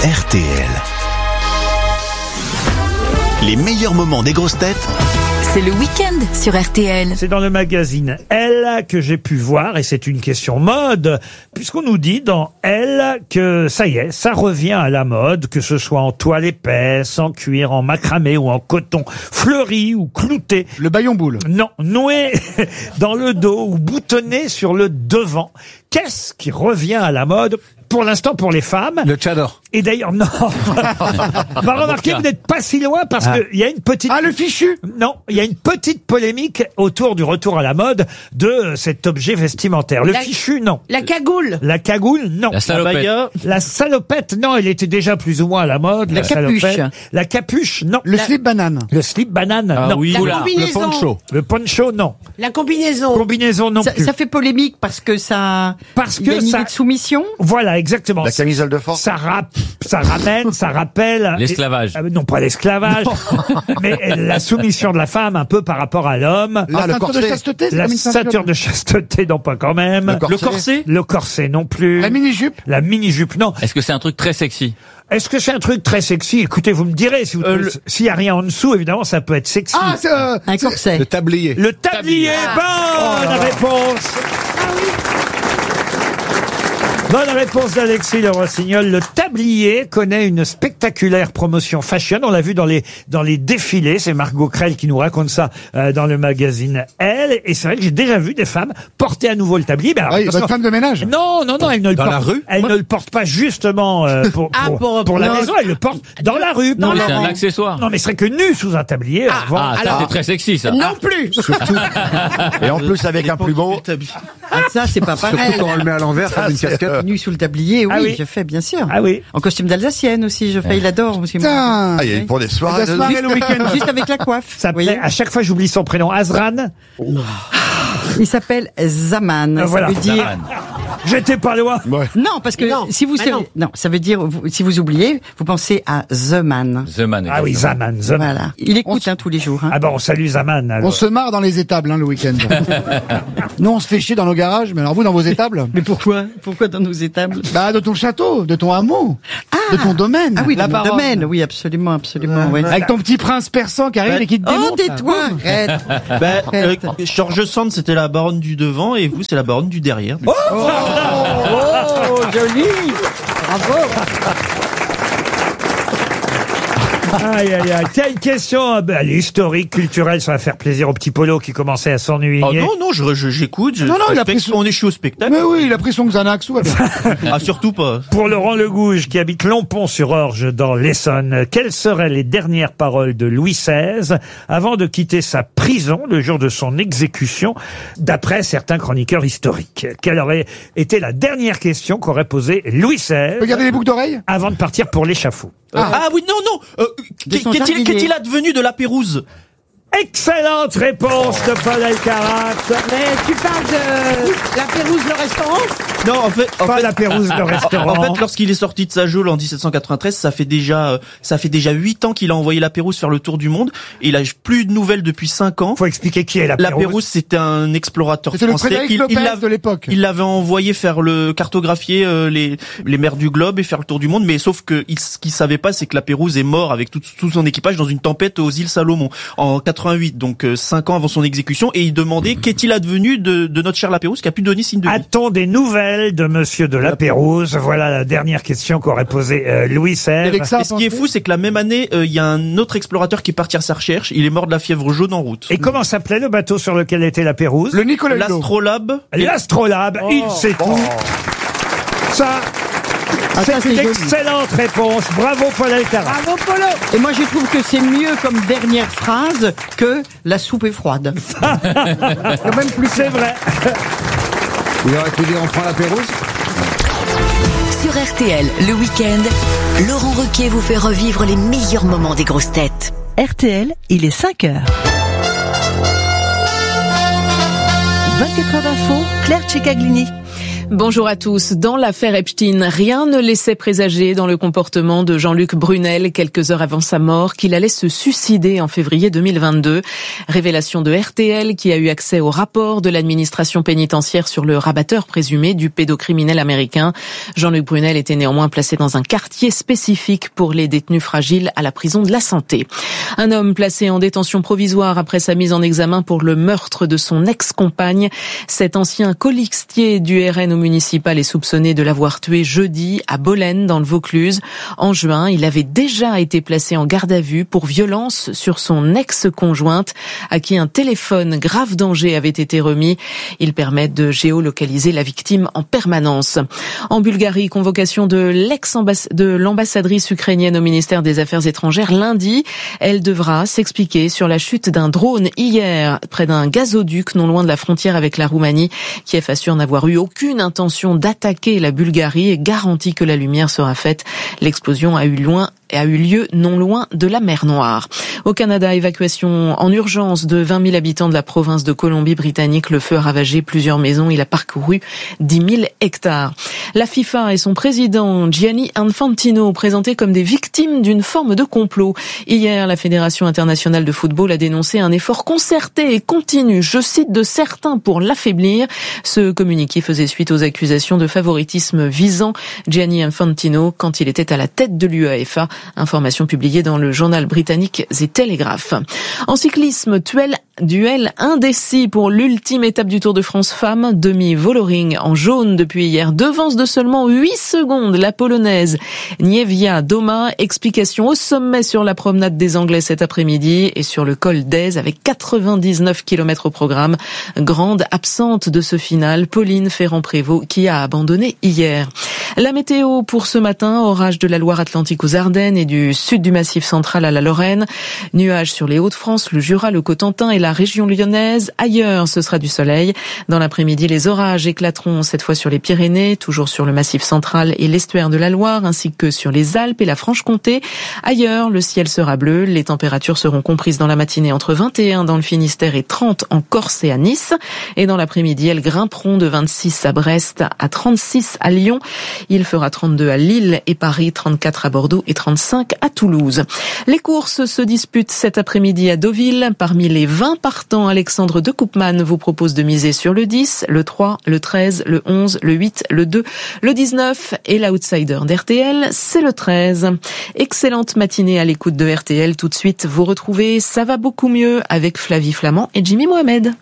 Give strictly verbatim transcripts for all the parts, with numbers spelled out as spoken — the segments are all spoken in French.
R T L. Les meilleurs moments des grosses têtes. C'est le week-end sur R T L. C'est dans le magazine Elle que j'ai pu voir, et c'est une question mode, puisqu'on nous dit dans Elle que ça y est, ça revient à la mode, que ce soit en toile épaisse, en cuir, en macramé ou en coton fleuri ou clouté. Le baillon boule. Non, noué dans le dos ou boutonné sur le devant. Qu'est-ce qui revient à la mode pour l'instant pour les femmes? Le tchador. Et d'ailleurs, non. Bah, remarquez, vous n'êtes pas si loin parce Ah. qu'il y a une petite... Ah, le fichu. Non, il y a une petite polémique autour du retour à la mode de euh, cet objet vestimentaire. Le La- fichu, non. La cagoule. La cagoule, non. La salopette. La salopette, non, elle était déjà plus ou moins à la mode. La capuche. salopette. La capuche, non. Le La- slip banane. Le slip banane, Ah non. oui, La oula. combinaison. Le poncho, non. La combinaison. Combinaison, non Ça, plus. ça fait polémique parce que ça. Parce il y a que une ça... idée de soumission. Voilà, exactement. La camisole de force. Ça, rap... ça ramène, ça rappelle... L'esclavage. Euh, non, pas l'esclavage, mais la soumission de la femme un peu par rapport à l'homme. La Ah, le ceinture de corset. chasteté, c'est La comme une ceinture de chasteté, non pas quand même. Le corset. Le corset. Le corset non plus. La mini-jupe. La mini-jupe, non. Est-ce que c'est un truc très sexy? Est-ce que c'est un truc très sexy? Écoutez, vous me direz. Si vous Euh, trouvez- le- S'il y a rien en dessous, évidemment, ça peut être sexy. Ah, c'est... Euh, Un corset. tablier. Le tablier, Oh bonne réponse. Bonne réponse d'Alexis Le Rossignol. Le tablier connaît une spectaculaire promotion fashion. On l'a vu dans les dans les défilés. C'est Margot Crel qui nous raconte ça euh, dans le magazine Elle. Et c'est vrai que j'ai déjà vu des femmes porter à nouveau le tablier. Mais alors, Oui, attention, votre femme de ménage. non, non, non, elle ne le Dans porte. la rue Elle ne le porte pas justement euh, pour Ah, pour, pour- pour la non. maison. Elle le porte dans la rue. Non, pour mais la- c'est un accessoire. Non, mais ce serait que nu sous un tablier. Ah, avant. Ah, ça alors- c'est très sexy ça. Non plus. Et en plus avec un plus beau. Ah, ça, c'est pas pareil. on le met à l'envers, Ça, une c'est, casquette. euh, Nu sous le tablier, oui, Ah oui. je fais, bien sûr. Ah oui. En costume d'Alsacienne aussi, je fais, il adore. Aussi. Putain. Ah, il y a pour des soirées. La soirée le week-end. Juste avec la coiffe. Ça vous voyez. plaît. À chaque fois, j'oublie son prénom. Azran. Il s'appelle Zaman. Ah, voilà. Ça veut dire. J'étais pas loin. Non, parce que Non, si vous mais savez- non. non, ça veut dire vous- si vous oubliez, vous pensez à The Man. The Man. Ah oui, exactement. Zaman. Zaman. Voilà. Il écoute hein, tous les jours. Hein. Ah bon, on salue Zaman. alors. On se marre dans les étables hein, le week-end. Nous, on se fait chier dans nos garages, mais alors vous, dans vos étables? Mais pourquoi Pourquoi dans nos étables Bah, de ton château, de ton hameau, de ton domaine. Ah oui, la dans mon baronne. domaine, oui, absolument, absolument. ouais. Avec ton petit prince persan qui arrive et qui te Oh, démonte. là. tais-toi, arrête. Ben, euh, Arrête. George Sand, c'était la baronne du devant et vous, c'est la baronne du derrière. Oh, Oh, joli. Bravo. Aïe, aïe, aïe. Tiens, une question, euh, ben, elle est historique, culturelle, ça va faire plaisir au petit Polo qui commençait à s'ennuyer. Oh non, non, je, je- j'écoute. Je, Non, non, il a respecte- pris son- On est chez au spectacle. Mais oui, il a pris son Xanax. Ouais. Ah, surtout pas. Pour Laurent Legouge, qui habite Lompont-sur-Orge dans l'Essonne, quelles seraient les dernières paroles de Louis seize avant de quitter sa prison le jour de son exécution, d'après certains chroniqueurs historiques? Quelle aurait été la dernière question qu'aurait posée Louis seize Regardez les boucles d'oreilles. avant de partir pour l'échafaud? Ah, oui, non, non. Euh, De son qu'est-il, jardinier. qu'est-il advenu de la Pérouse? Excellente réponse de Paul Alcarat. Mais tu parles de la Pérouse, le restaurant? Non, en fait, en Pas fait, la Pérouse, le restaurant. En fait, lorsqu'il est sorti de sa geôle en dix-sept cent quatre-vingt-treize, ça fait déjà, euh, ça fait déjà huit ans qu'il a envoyé la Pérouse faire le tour du monde. Et il a plus de nouvelles depuis cinq ans. Faut expliquer qui est la La Pérouse. Pérouse, c'était un explorateur C'était le français. Frédéric Il- Lopez il l'a- de l'époque. Il l'avait envoyé faire le cartographier euh, les les mers du globe et faire le tour du monde, mais sauf que il, ce qu'il savait pas, c'est que la Pérouse est mort avec tout, tout son équipage dans une tempête aux îles Salomon en quatre-vingt-huit, donc euh, cinq ans avant son exécution, et il demandait qu'est-il advenu de, de notre cher la Pérouse qui a plus donné signe de vie. A-t-on des nouvelles de Monsieur de la Pérouse? Voilà la dernière question qu'aurait posée euh, Louis seize. Avec ça, Et ce qui est fou, c'est que la même année, euh, il y a un autre explorateur qui est parti à sa recherche. Il est mort de la fièvre jaune en route. Et comment s'appelait le bateau sur lequel était la Pérouse? Le Nicolas Hulot. L'Astrolabe. L'Astrolabe, il sait tout. Ça, Ah, ça, c'est une joli. excellente réponse. Bravo Paul Alcarat. Bravo, Polo. Et moi, je trouve que c'est mieux comme dernière phrase que la soupe est froide. Quand même plus, c'est vrai. Il aurait pu dire on prend la Pérouse. Sur R T L, le week-end, Laurent Ruquier vous fait revivre les meilleurs moments des grosses têtes. R T L, il est cinq heures. vingt-quatre heures d'info, Claire Cicaglini. Bonjour à tous. Dans l'affaire Epstein, rien ne laissait présager dans le comportement de Jean-Luc Brunel quelques heures avant sa mort qu'il allait se suicider en février deux mille vingt-deux. Révélation de R T L qui a eu accès au rapport de l'administration pénitentiaire sur le rabatteur présumé du pédocriminel américain. Jean-Luc Brunel était néanmoins placé dans un quartier spécifique pour les détenus fragiles à la prison de la Santé. Un homme placé en détention provisoire après sa mise en examen pour le meurtre de son ex-compagne. Cet ancien colistier du R N municipal est soupçonné de l'avoir tué jeudi à Bolène dans le Vaucluse. En juin, il avait déjà été placé en garde à vue pour violence sur son ex-conjointe à qui un téléphone grave danger avait été remis. Il permet de géolocaliser la victime en permanence. En Bulgarie, convocation de l'ex-ambass- de l'ambassadrice ukrainienne au ministère des Affaires étrangères lundi. Elle devra s'expliquer sur la chute d'un drone hier près d'un gazoduc non loin de la frontière avec la Roumanie. Kiev assure n'avoir eu aucune intention d'attaquer la Bulgarie et garantit que la lumière sera faite. L'explosion a eu loin a eu lieu non loin de la mer Noire. Au Canada, évacuation en urgence de vingt mille habitants de la province de Colombie-Britannique. Le feu a ravagé plusieurs maisons. Il a parcouru dix mille hectares. La FIFA et son président Gianni Infantino présentés comme des victimes d'une forme de complot. Hier, la Fédération internationale de football a dénoncé un effort concerté et continu, je cite, de certains pour l'affaiblir. Ce communiqué faisait suite aux accusations de favoritisme visant Gianni Infantino quand il était à la tête de l'UEFA. Information publiée dans le journal britannique The Telegraph. En cyclisme, duel, duel indécis pour l'ultime étape du Tour de France Femmes. Demi-Voloring en jaune depuis hier devance de seulement huit secondes la polonaise Niewia Doma. Explication au sommet sur la promenade des Anglais cet après-midi et sur le col d'Aise avec quatre-vingt-dix-neuf kilomètres au programme. Grande absente de ce final, Pauline Ferrand-Prévot qui a abandonné hier. La météo pour ce matin, orage de la Loire-Atlantique aux Ardennes et du sud du Massif central à la Lorraine. Nuages sur les Hauts-de-France, le Jura, le Cotentin et la région lyonnaise. Ailleurs, ce sera du soleil. Dans l'après-midi, les orages éclateront cette fois sur les Pyrénées, toujours sur le Massif central et l'estuaire de la Loire, ainsi que sur les Alpes et la Franche-Comté. Ailleurs, le ciel sera bleu. Les températures seront comprises dans la matinée entre vingt et un dans le Finistère et trente en Corse et à Nice. Et dans l'après-midi, elles grimperont de vingt-six à Brest à trente-six à Lyon. Il fera trente-deux à Lille et Paris, trente-quatre à Bordeaux et trente-cinq à Toulouse. Les courses se disputent cet après-midi à Deauville. Parmi les vingt partants, Alexandre de Koopman vous propose de miser sur le dix, le trois, le treize, le onze, le huit, le deux, le dix-neuf et l'outsider d'R T L, c'est le treize. Excellente matinée à l'écoute de R T L. Tout de suite, vous retrouvez Ça va beaucoup mieux avec Flavie Flamand et Jimmy Mohamed.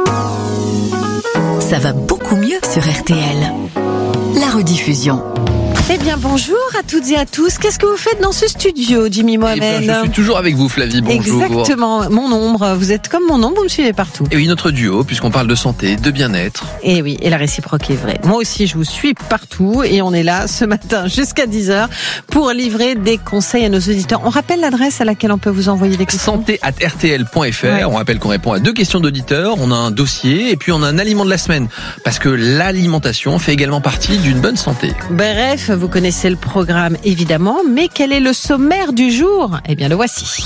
Ça va beaucoup mieux sur R T L. La rediffusion. Eh bien, bonjour à toutes et à tous. Qu'est-ce que vous faites dans ce studio, Jimmy Mohamed? Eh bien, je suis toujours avec vous, Flavie. Bonjour. Exactement. Mon ombre. Vous êtes comme mon ombre, vous me suivez partout. Et oui, notre duo, puisqu'on parle de santé, de bien-être. Et oui, et la réciproque est vraie. Moi aussi, je vous suis partout et on est là ce matin jusqu'à dix heures pour livrer des conseils à nos auditeurs. On rappelle l'adresse à laquelle on peut vous envoyer des questions. santé arobase r t l point f r. Ouais. On rappelle qu'on répond à deux questions d'auditeurs. On a un dossier et puis on a un aliment de la semaine. Parce que l'alimentation fait également partie d'une bonne santé. Bref, vous connaissez le programme évidemment, mais quel est le sommaire du jour? Eh bien, le voici.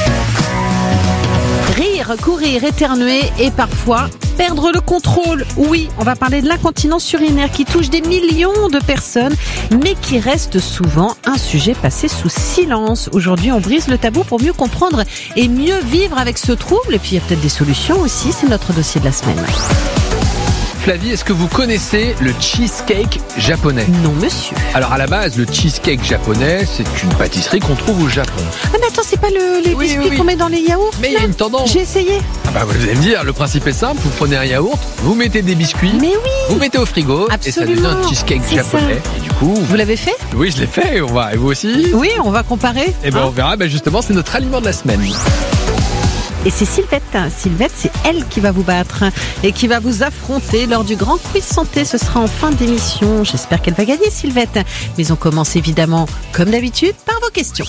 Rire, courir, éternuer et parfois perdre le contrôle. Oui, on va parler de l'incontinence urinaire qui touche des millions de personnes, mais qui reste souvent un sujet passé sous silence. Aujourd'hui, on brise le tabou pour mieux comprendre et mieux vivre avec ce trouble. Et puis, il y a peut-être des solutions aussi. C'est notre dossier de la semaine. Flavie, est-ce que vous connaissez le cheesecake japonais? Non, monsieur. Alors, à la base, le cheesecake japonais, c'est une pâtisserie qu'on trouve au Japon. Ah, mais attends, c'est pas le, les oui, biscuits oui, oui. qu'on met dans les yaourts? Mais il y a une tendance. J'ai essayé. Ah bah, vous allez me dire, le principe est simple. Vous prenez un yaourt, vous mettez des biscuits. Mais oui. Vous mettez au frigo. Absolument. Et ça devient un cheesecake C'est japonais. ça. Et du coup. Vous l'avez fait? Oui, je l'ai fait. On va, et vous aussi? Oui, on va comparer. Et ben, hein on verra. Ben, justement, c'est notre aliment de la semaine. Et c'est Sylvette. Sylvette, c'est elle qui va vous battre et qui va vous affronter lors du grand quiz santé. Ce sera en fin d'émission. J'espère qu'elle va gagner, Sylvette. Mais on commence évidemment, comme d'habitude, par vos questions.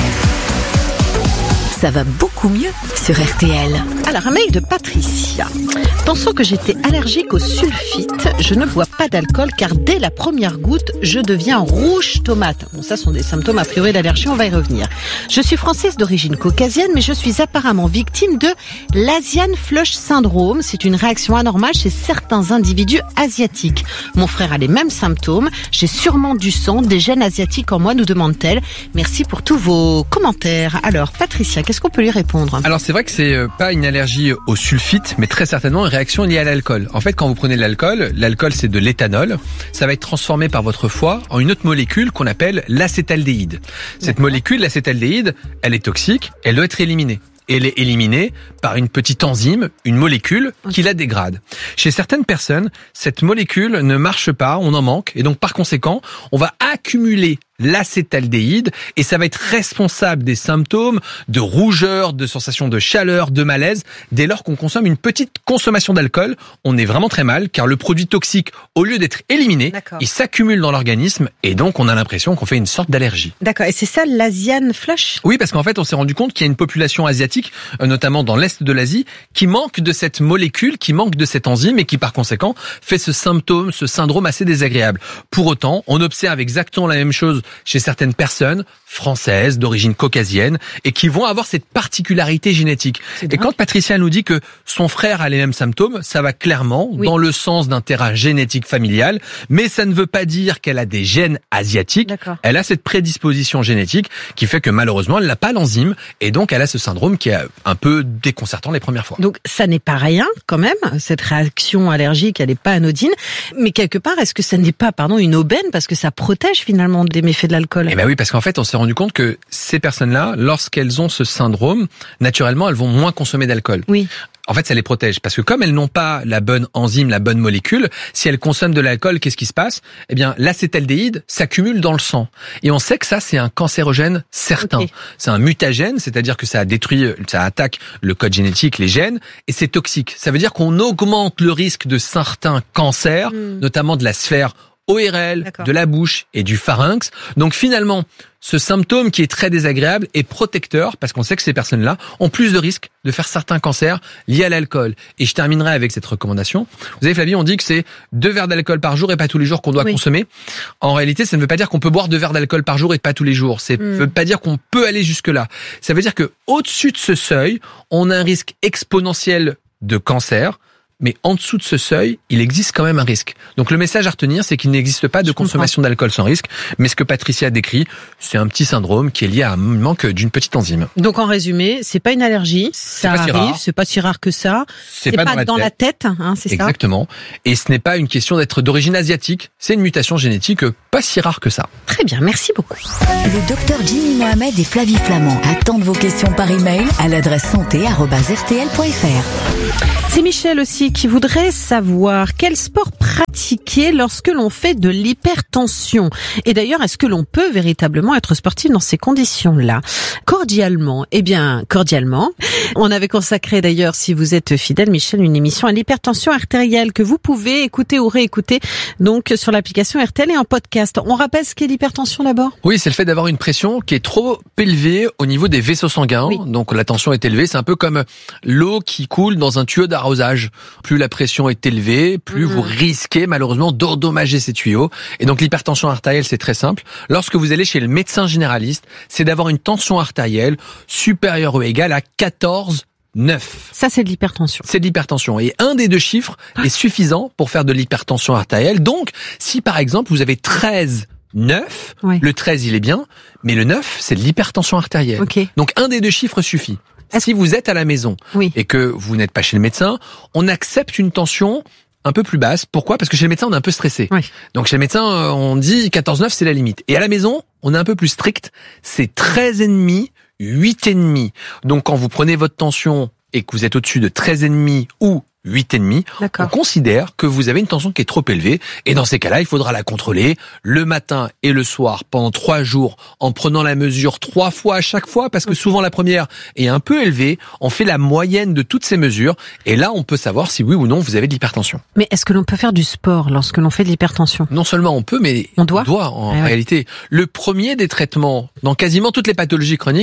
Ça va beaucoup mieux sur R T L. Alors, un mail de Patricia. Pensant que j'étais allergique au sulfite, je ne bois pas pas d'alcool car dès la première goutte, je deviens rouge tomate. Bon, ça sont des symptômes a priori d'allergie, on va y revenir. Je suis française d'origine caucasienne, mais je suis apparemment victime de l'Asian Flush Syndrome. C'est une réaction anormale chez certains individus asiatiques. Mon frère a les mêmes symptômes. J'ai sûrement du sang, des gènes asiatiques en moi, nous demande-t-elle. Merci pour tous vos commentaires. Alors, Patricia, qu'est-ce qu'on peut lui répondre ? Alors, c'est vrai que c'est pas une allergie au sulfite, mais très certainement une réaction liée à l'alcool. En fait, quand vous prenez de l'alcool, l'alcool c'est de l'éthanol. Ça va être transformé par votre foie en une autre molécule qu'on appelle l'acétaldéhyde. Cette molécule, l'acétaldéhyde, elle est toxique, elle doit être éliminée. Et elle est éliminée par une petite enzyme, une molécule qui la dégrade. Chez certaines personnes, cette molécule ne marche pas, on en manque, et donc par conséquent, on va accumuler l'acétaldéhyde et ça va être responsable des symptômes de rougeur, de sensation de chaleur, de malaise. Dès lors qu'on consomme une petite consommation d'alcool, on est vraiment très mal car le produit toxique, au lieu d'être éliminé, D'accord. il s'accumule dans l'organisme et donc on a l'impression qu'on fait une sorte d'allergie. D'accord, et c'est ça l'Asian Flush ? Oui, parce qu'en fait on s'est rendu compte qu'il y a une population asiatique, notamment dans l'est de l'Asie, qui manque de cette molécule, qui manque de cette enzyme et qui par conséquent fait ce symptôme, ce syndrome assez désagréable. Pour autant, on observe exactement la même chose chez certaines personnes françaises d'origine caucasienne et qui vont avoir cette particularité génétique. Et quand Patricia nous dit que son frère a les mêmes symptômes, ça va clairement oui. dans le sens d'un terrain génétique familial, mais ça ne veut pas dire qu'elle a des gènes asiatiques. D'accord. Elle a cette prédisposition génétique qui fait que malheureusement elle n'a pas l'enzyme et donc elle a ce syndrome qui est un peu déconcertant les premières fois. Donc ça n'est pas rien quand même, cette réaction allergique, elle n'est pas anodine, mais quelque part est-ce que ça n'est pas pardon une aubaine parce que ça protège finalement des méfaits de l'alcool? Eh ben oui, parce qu'en fait, on s'est rendu compte que ces personnes-là, lorsqu'elles ont ce syndrome, naturellement, elles vont moins consommer d'alcool. Oui. En fait, ça les protège parce que comme elles n'ont pas la bonne enzyme, la bonne molécule, si elles consomment de l'alcool, qu'est-ce qui se passe ? Eh bien, l'acétaldéhyde s'accumule dans le sang. Et on sait que ça, c'est un cancérogène certain. Okay. C'est un mutagène, c'est-à-dire que ça détruit, ça attaque le code génétique, les gènes, et c'est toxique. Ça veut dire qu'on augmente le risque de certains cancers, mmh. notamment de la sphère O R L, D'accord. de la bouche et du pharynx. Donc finalement, ce symptôme qui est très désagréable est protecteur parce qu'on sait que ces personnes-là ont plus de risques de faire certains cancers liés à l'alcool. Et je terminerai avec cette recommandation. Vous savez, Flavie, on dit que c'est deux verres d'alcool par jour et pas tous les jours qu'on doit oui. consommer. En réalité, ça ne veut pas dire qu'on peut boire deux verres d'alcool par jour et pas tous les jours. Ça ne mm. veut pas dire qu'on peut aller jusque-là. Ça veut dire que au-dessus de ce seuil, on a un risque exponentiel de cancer. Mais en dessous de ce seuil, il existe quand même un risque. Donc le message à retenir, c'est qu'il n'existe pas de Je consommation comprends. d'alcool sans risque. Mais ce que Patricia décrit, c'est un petit syndrome qui est lié à un manque d'une petite enzyme. Donc en résumé, c'est pas une allergie, ça arrive, si c'est pas si rare que ça. C'est, c'est pas, pas dans, la, dans tête. la tête, hein, c'est Exactement. ça. Exactement. Et ce n'est pas une question d'être d'origine asiatique. C'est une mutation génétique pas si rare que ça. Très bien, merci beaucoup. Le docteur Jimmy Mohamed et Flavie Flamand attendent vos questions par email à l'adresse santé arobase r t l point f r. C'est Michel aussi qui voudrait savoir quel sport pratiquer lorsque l'on fait de l'hypertension. Et d'ailleurs, est-ce que l'on peut véritablement être sportif dans ces conditions-là ? Cordialement, eh bien, cordialement. On avait consacré d'ailleurs, si vous êtes fidèle, Michel, une émission à l'hypertension artérielle que vous pouvez écouter ou réécouter donc sur l'application R T L et en podcast. On rappelle ce qu'est l'hypertension d'abord ? Oui, c'est le fait d'avoir une pression qui est trop élevée au niveau des vaisseaux sanguins. Oui. Donc la tension est élevée. C'est un peu comme l'eau qui coule dans un tuyau d'arrosage. Plus la pression est élevée, plus mmh. vous risquez malheureusement d'endommager ces tuyaux. Et donc l'hypertension artérielle, c'est très simple. Lorsque vous allez chez le médecin généraliste, c'est d'avoir une tension artérielle supérieure ou égale à quatorze neuf. Ça, c'est de l'hypertension. C'est de l'hypertension. Et un des deux chiffres ah. est suffisant pour faire de l'hypertension artérielle. Donc, si par exemple, vous avez treize neuf, ouais. le treize, il est bien, mais le neuf, c'est de l'hypertension artérielle. Okay. Donc, un des deux chiffres suffit. Si vous êtes à la maison oui. et que vous n'êtes pas chez le médecin, on accepte une tension un peu plus basse. Pourquoi ? Parce que chez le médecin, on est un peu stressé. Oui. Donc chez le médecin, on dit quatorze neuf, c'est la limite. Et à la maison, on est un peu plus strict. C'est treize virgule cinq, huit virgule cinq. Donc quand vous prenez votre tension et que vous êtes au-dessus de treize virgule cinq ou huit virgule cinq, on considère que vous avez une tension qui est trop élevée. Et dans ces cas-là, il faudra la contrôler le matin et le soir pendant trois jours en prenant la mesure trois fois à chaque fois parce que souvent la première est un peu élevée. On fait la moyenne de toutes ces mesures et là, on peut savoir si oui ou non vous avez de l'hypertension. Mais est-ce que l'on peut faire du sport lorsque l'on fait de l'hypertension ? Non seulement on peut, mais on doit, on doit en ah réalité. Ouais. Le premier des traitements dans quasiment toutes les pathologies chroniques,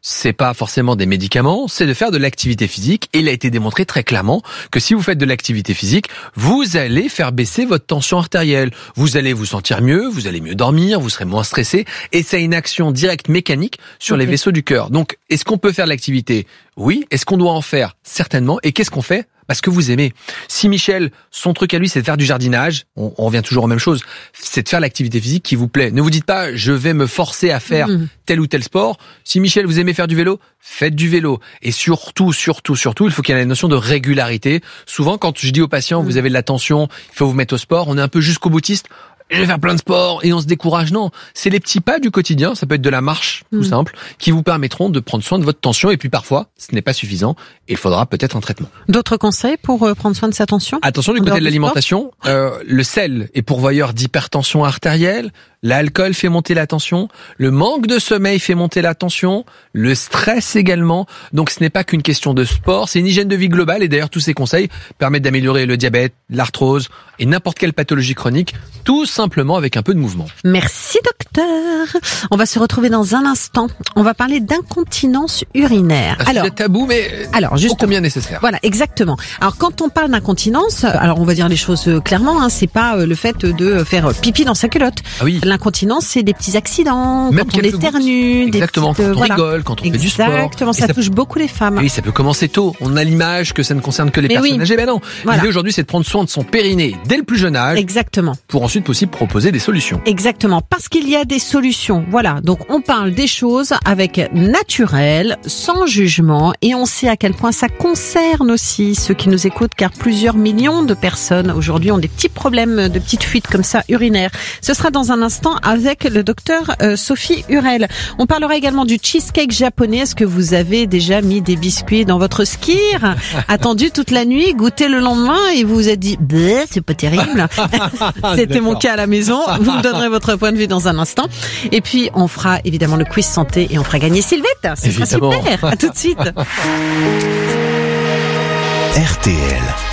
c'est pas forcément des médicaments, c'est de faire de l'activité physique. Et il a été démontré très clairement que si vous faites de l'activité physique, vous allez faire baisser votre tension artérielle. Vous allez vous sentir mieux, vous allez mieux dormir, vous serez moins stressé. Et ça a une action directe mécanique sur okay. les vaisseaux du cœur. Donc, est-ce qu'on peut faire de l'activité ? Oui. Est-ce qu'on doit en faire ? Certainement. Et qu'est-ce qu'on fait ? Parce que vous aimez. Si Michel, son truc à lui, c'est de faire du jardinage, on, on revient toujours aux mêmes choses, c'est de faire l'activité physique qui vous plaît. Ne vous dites pas, je vais me forcer à faire mmh. tel ou tel sport. Si Michel, vous aimez faire du vélo, faites du vélo. Et surtout, surtout, surtout, il faut qu'il y ait la notion de régularité. Souvent, quand je dis aux patients, mmh. vous avez de la tension, il faut vous mettre au sport, on est un peu jusqu'au boutiste. Je vais faire plein de sport et on se décourage. Non, c'est les petits pas du quotidien, ça peut être de la marche, tout mmh. simple, qui vous permettront de prendre soin de votre tension. Et puis parfois, ce n'est pas suffisant et il faudra peut-être un traitement. D'autres conseils pour euh, prendre soin de sa tension ? Attention du côté de l'alimentation, euh, le sel est pourvoyeur d'hypertension artérielle, l'alcool fait monter la tension, le manque de sommeil fait monter la tension, le stress également. Donc ce n'est pas qu'une question de sport, c'est une hygiène de vie globale. Et d'ailleurs, tous ces conseils permettent d'améliorer le diabète, l'arthrose et n'importe quelle pathologie chronique, tout simplement avec un peu de mouvement. Merci docteur. On va se retrouver dans un instant. On va parler d'incontinence urinaire. Un alors, sujet tabou, mais alors, juste combien nécessaire. Voilà, exactement. Alors quand on parle d'incontinence, alors on va dire les choses clairement, hein, c'est pas le fait de faire pipi dans sa culotte. Ah oui. L'incontinence, c'est des petits accidents, même quand on éternue, des exactement, petites, quand on voilà. rigole, quand on exactement, fait du sport. Exactement, ça, ça touche beaucoup les femmes. Oui, ça peut commencer tôt. On a l'image que ça ne concerne que les mais personnes oui. âgées. Ben non. Voilà. L'idée aujourd'hui, c'est de prendre soin de son périnée dès le plus jeune âge. Exactement. Pour ensuite possible proposer des solutions. Exactement, parce qu'il y a des solutions. Voilà, donc on parle des choses avec naturel, sans jugement, et on sait à quel point ça concerne aussi ceux qui nous écoutent, car plusieurs millions de personnes aujourd'hui ont des petits problèmes de petites fuites comme ça urinaires. Ce sera dans un instant avec le docteur euh, Sophie Hurel. On parlera également du cheesecake japonais. Est-ce que vous avez déjà mis des biscuits dans votre skir, attendu toute la nuit, goûté le lendemain et vous vous êtes dit bah, c'est pas terrible. C'était mon cas à la maison. Vous me donnerez votre point de vue dans un instant. Et puis on fera évidemment le quiz santé et on fera gagner Sylvette. Ce sera super. À tout de suite. R T L.